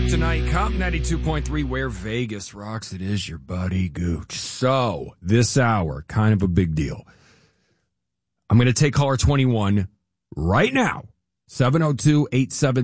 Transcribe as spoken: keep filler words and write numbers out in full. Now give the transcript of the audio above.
Tonight, Comp ninety-two point three, where Vegas rocks. It is your buddy Gooch. So, this hour, kind of a big deal. I'm going to take caller twenty-one right now. seven oh two, eight seven